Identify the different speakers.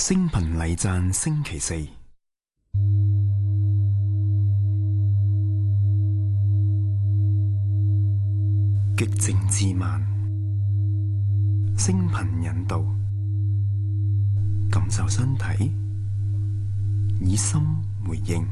Speaker 1: 星頻禮讚星期四，極靜自慢，星頻引導，感受身體，以心回應。